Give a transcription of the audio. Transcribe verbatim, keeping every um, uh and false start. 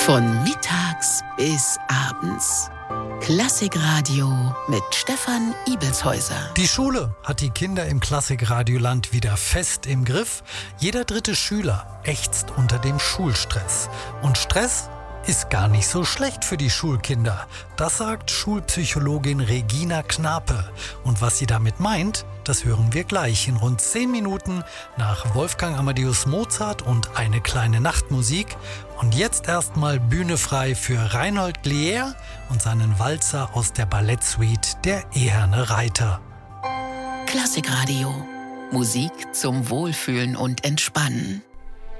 Von mittags bis abends. Klassikradio mit Stefan Ibelshäuser. Die Schule hat die Kinder im Klassikradioland wieder fest im Griff. Jeder dritte Schüler ächzt unter dem Schulstress. Und Stress ist gar nicht so schlecht für die Schulkinder. Das sagt Schulpsychologin Regina Knape. Und was sie damit meint, das hören wir gleich in rund zehn Minuten nach Wolfgang Amadeus Mozart und Eine kleine Nachtmusik. Und jetzt erstmal Bühne frei für Reinhold Glier und seinen Walzer aus der Ballettsuite Der eherne Reiter. Klassikradio. Musik zum Wohlfühlen und Entspannen.